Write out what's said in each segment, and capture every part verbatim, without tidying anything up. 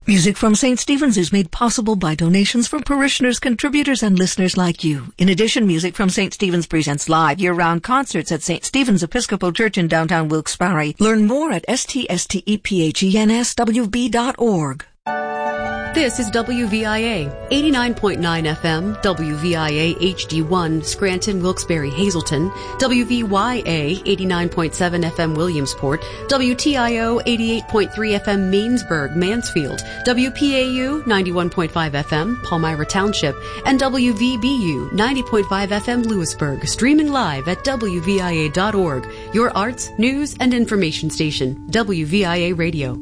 Music from Saint Stephen's is made possible by donations from parishioners, contributors, and listeners like you. In addition, Music from Saint Stephen's presents live year-round concerts at Saint Stephen's Episcopal Church in downtown Wilkes-Barre. Learn more at s t s t e p h e n s w b dot org. This is W V I A, eighty-nine point nine F M, W V I A H D one, Scranton, Wilkes-Barre, Hazleton, W V Y A, eighty-nine point seven F M, Williamsport, W T I O, eighty-eight point three F M, Mainsburg, Mansfield, W P A U, ninety-one point five F M, Palmyra Township, and W V B U, ninety point five F M, Lewisburg, streaming live at W V I A dot org, your arts, news, and information station, W V I A Radio.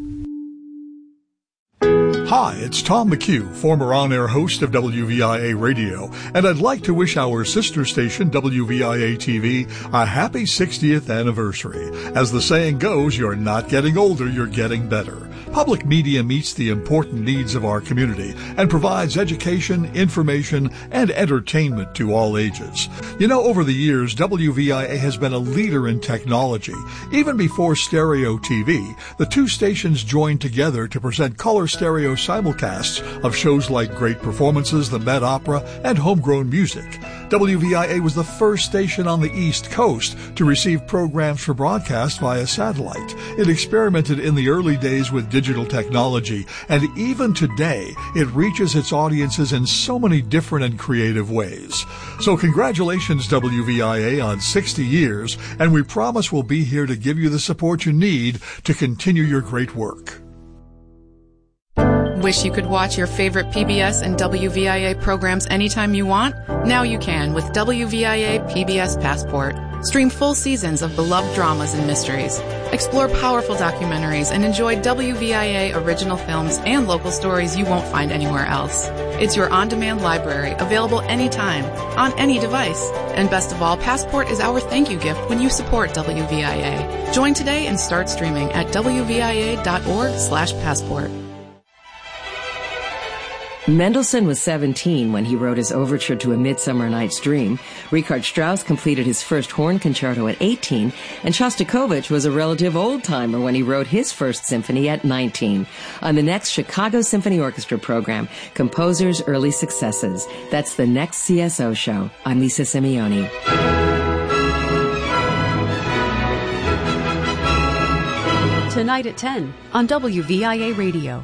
Hi, it's Tom McHugh, former on-air host of W V I A Radio, and I'd like to wish our sister station, W V I A T V, a happy sixtieth anniversary. As the saying goes, you're not getting older, you're getting better. Public media meets the important needs of our community and provides education, information, and entertainment to all ages. You know, over the years, W V I A has been a leader in technology. Even before stereo T V, the two stations joined together to present color stereo simulcasts of shows like Great Performances, the Met Opera, and Homegrown Music. W V I A was the first station on the East Coast to receive programs for broadcast via satellite. It experimented in the early days with digital technology, and even today, it reaches its audiences in so many different and creative ways. So congratulations, W V I A, on sixty years, and we promise we'll be here to give you the support you need to continue your great work. Wish you could watch your favorite P B S and W V I A programs anytime you want? Now you can with W V I A P B S Passport. Stream full seasons of beloved dramas and mysteries. Explore powerful documentaries and enjoy W V I A original films and local stories you won't find anywhere else. It's your on-demand library, available anytime, on any device. And best of all, Passport is our thank you gift when you support W V I A. Join today and start streaming at W V I A dot org slash passport. Mendelssohn was seventeen when he wrote his overture to A Midsummer Night's Dream. Richard Strauss completed his first horn concerto at eighteen, and Shostakovich was a relative old-timer when he wrote his first symphony at nineteen. On the next Chicago Symphony Orchestra program, Composers' Early Successes. That's the next C S O show. I'm Lisa Simeoni. Tonight at ten on W V I A Radio.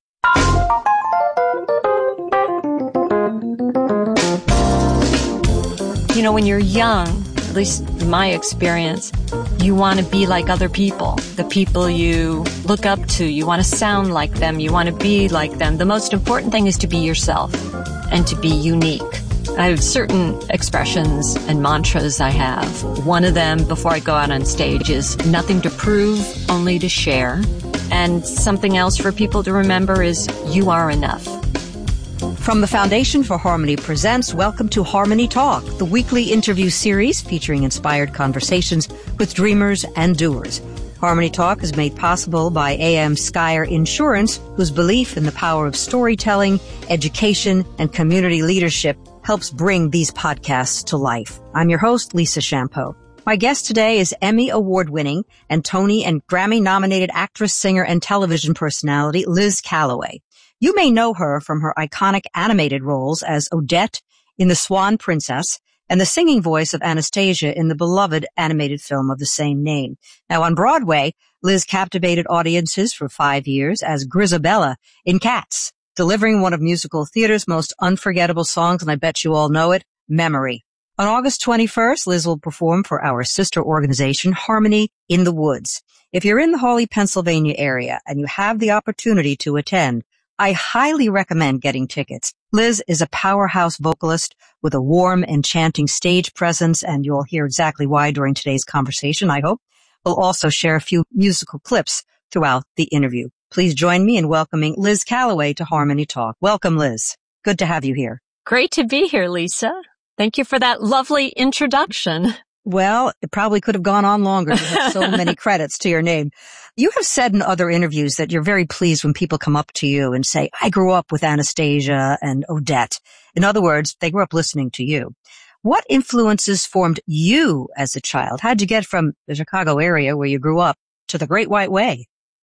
You know, when you're young, at least in my experience, you want to be like other people, the people you look up to. You want to sound like them. You want to be like them. The most important thing is to be yourself and to be unique. I have certain expressions and mantras I have. One of them, before I go out on stage, is nothing to prove, only to share. And something else for people to remember is you are enough. From the Foundation for Harmony presents Welcome to Harmony Talk, the weekly interview series featuring inspired conversations with dreamers and doers. Harmony Talk is made possible by A M Skyer Insurance, whose belief in the power of storytelling, education, and community leadership helps bring these podcasts to life. I'm your host, Lisa Shampo. My guest today is Emmy Award-winning and Tony and Grammy-nominated actress, singer, and television personality Liz Callaway. You may know her from her iconic animated roles as Odette in The Swan Princess and the singing voice of Anastasia in the beloved animated film of the same name. Now, on Broadway, Liz captivated audiences for five years as Grizabella in Cats, delivering one of musical theater's most unforgettable songs, and I bet you all know it, Memory. On August twenty-first, Liz will perform for our sister organization, Harmony in the Woods. If you're in the Hawley, Pennsylvania area and you have the opportunity to attend, I highly recommend getting tickets. Liz is a powerhouse vocalist with a warm, enchanting stage presence, and you'll hear exactly why during today's conversation, I hope. We'll also share a few musical clips throughout the interview. Please join me in welcoming Liz Callaway to Harmony Talk. Welcome, Liz. Good to have you here. Great to be here, Lisa. Thank you for that lovely introduction. Well, it probably could have gone on longer. You have so many credits to your name. You have said in other interviews that you're very pleased when people come up to you and say, I grew up with Anastasia and Odette. In other words, they grew up listening to you. What influences formed you as a child? How'd you get from the Chicago area where you grew up to the Great White Way?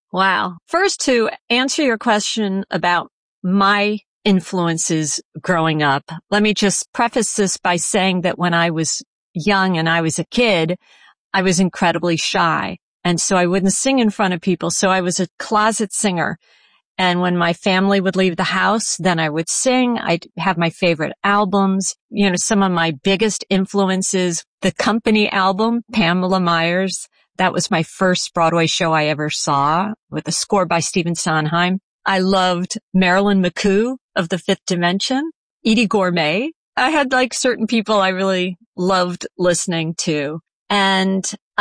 Wow. First, to answer your question about my influences growing up, let me just preface this by saying that when I was young and I was a kid, I was incredibly shy. And so I wouldn't sing in front of people. So I was a closet singer. And when my family would leave the house, then I would sing. I'd have my favorite albums. You know, some of my biggest influences, the Company album, Pamela Myers. That was my first Broadway show I ever saw, with a score by Stephen Sondheim. I loved Marilyn McCoo of The Fifth Dimension, Edie Gourmet. I had like certain people I really loved listening to. And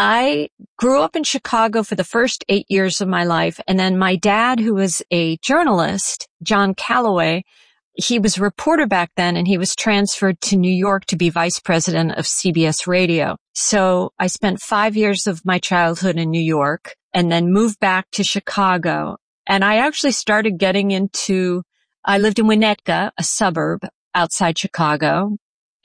I grew up in Chicago for the first eight years of my life. And then my dad, who was a journalist, John Calloway, he was a reporter back then, and he was transferred to New York to be vice president of C B S Radio. So I spent five years of my childhood in New York and then moved back to Chicago. And I actually started getting into, I lived in Winnetka, a suburb outside Chicago.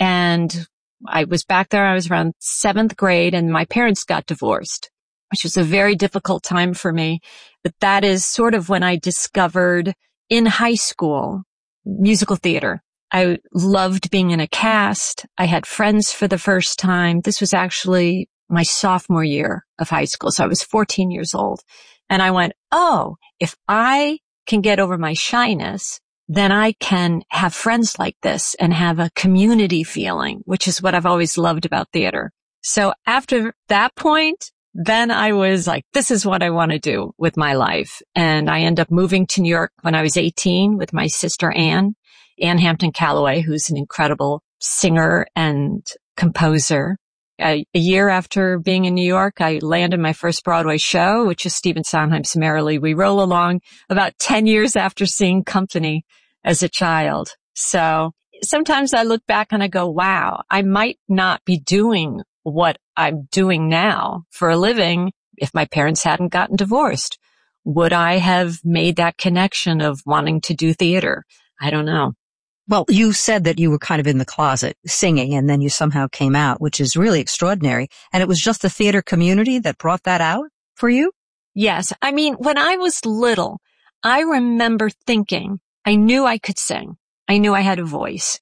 And I was back there. I was around seventh grade, and my parents got divorced, which was a very difficult time for me. But that is sort of when I discovered in high school musical theater. I loved being in a cast. I had friends for the first time. This was actually my sophomore year of high school. So I was fourteen years old. And I went, oh, if I can get over my shyness, then I can have friends like this and have a community feeling, which is what I've always loved about theater. So after that point, then I was like, this is what I want to do with my life. And I ended up moving to New York when I was eighteen with my sister Anne, Anne Hampton Calloway, who's an incredible singer and composer. A, a year after being in New York, I landed my first Broadway show, which is Stephen Sondheim's Merrily We Roll Along, about ten years after seeing Company as a child. So sometimes I look back and I go, wow, I might not be doing what I'm doing now for a living if my parents hadn't gotten divorced. Would I have made that connection of wanting to do theater? I don't know. Well, you said that you were kind of in the closet singing, and then you somehow came out, which is really extraordinary. And it was just the theater community that brought that out for you? Yes. I mean, when I was little, I remember thinking I knew I could sing. I knew I had a voice.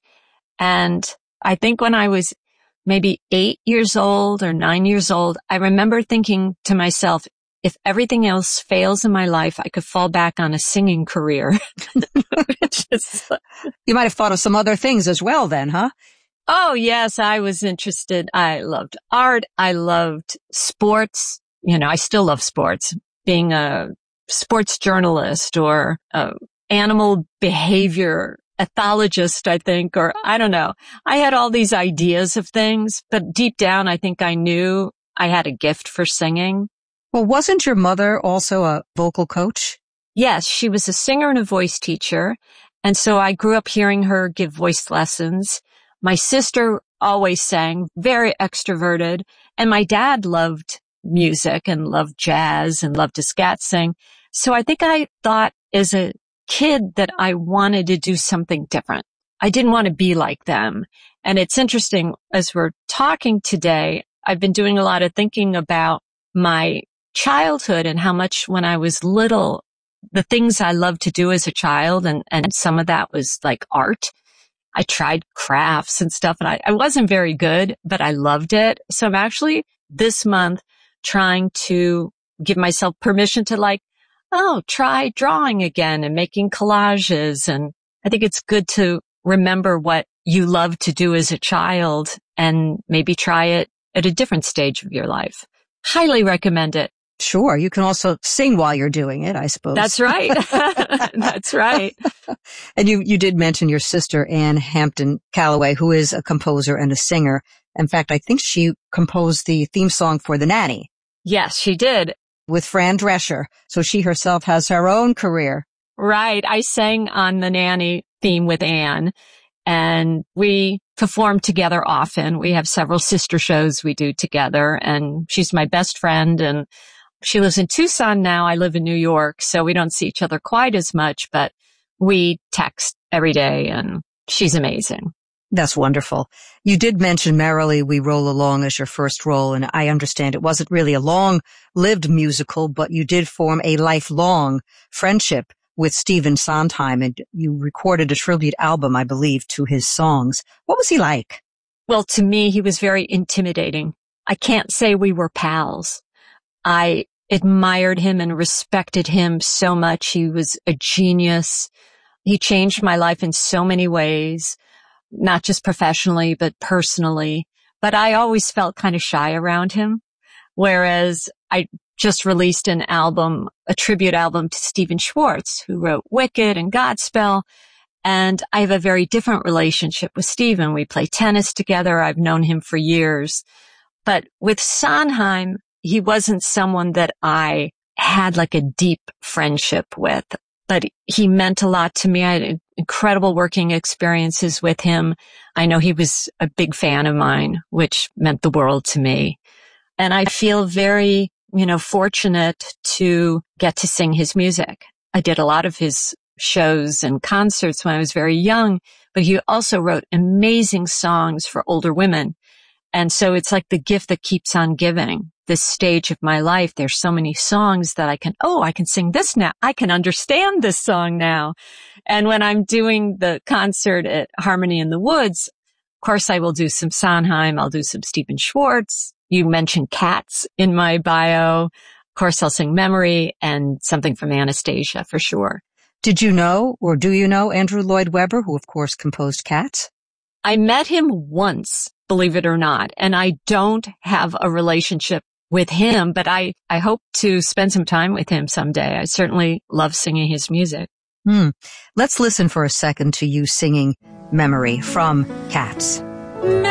And I think when I was maybe eight years old or nine years old, I remember thinking to myself, if everything else fails in my life, I could fall back on a singing career. Just, you might have thought of some other things as well then, huh? Oh, yes. I was interested. I loved art. I loved sports. You know, I still love sports. Being a sports journalist or a animal behavior ethologist, I think, or I don't know. I had all these ideas of things, but deep down, I think I knew I had a gift for singing. Well, wasn't your mother also a vocal coach? Yes, she was a singer and a voice teacher. And so I grew up hearing her give voice lessons. My sister always sang, very extroverted. And my dad loved music and loved jazz and loved to scat sing. So I think I thought as a kid that I wanted to do something different. I didn't want to be like them. And it's interesting, as we're talking today, I've been doing a lot of thinking about my childhood and how much when I was little, the things I loved to do as a child, and, and some of that was like art. I tried crafts and stuff, and I, I wasn't very good, but I loved it. So I'm actually this month trying to give myself permission to like, oh, try drawing again and making collages. And I think it's good to remember what you loved to do as a child and maybe try it at a different stage of your life. Highly recommend it. Sure. You can also sing while you're doing it, I suppose. That's right. That's right. And you, you did mention your sister, Anne Hampton Calloway, who is a composer and a singer. In fact, I think she composed the theme song for The Nanny. Yes, she did. With Fran Drescher. So she herself has her own career. Right. I sang on The Nanny theme with Anne, and we perform together often. We have several sister shows we do together, and she's my best friend, and she lives in Tucson now. I live in New York, so we don't see each other quite as much, but we text every day, and she's amazing. That's wonderful. You did mention Merrily We Roll Along as your first role, and I understand it wasn't really a long-lived musical, but you did form a lifelong friendship with Stephen Sondheim, and you recorded a tribute album, I believe, to his songs. What was he like? Well, to me, he was very intimidating. I can't say we were pals. I admired him and respected him so much. He was a genius. He changed my life in so many ways, not just professionally, but personally. But I always felt kind of shy around him, whereas I just released an album, a tribute album to Stephen Schwartz, who wrote Wicked and Godspell. And I have a very different relationship with Stephen. We play tennis together. I've known him for years. But with Sondheim, he wasn't someone that I had like a deep friendship with, but he meant a lot to me. I had incredible working experiences with him. I know he was a big fan of mine, which meant the world to me. And I feel very, you know, fortunate to get to sing his music. I did a lot of his shows and concerts when I was very young, but he also wrote amazing songs for older women. And so it's like the gift that keeps on giving. This stage of my life, there's so many songs that I can, oh, I can sing this now. I can understand this song now. And when I'm doing the concert at Harmony in the Woods, of course, I will do some Sondheim. I'll do some Stephen Schwartz. You mentioned Cats in my bio. Of course, I'll sing Memory and something from Anastasia for sure. Did you know, or do you know, Andrew Lloyd Webber, who of course composed Cats? I met him once, believe it or not, and I don't have a relationship with him, but I, I hope to spend some time with him someday. I certainly love singing his music. Hmm. Let's listen for a second to you singing Memory from Cats.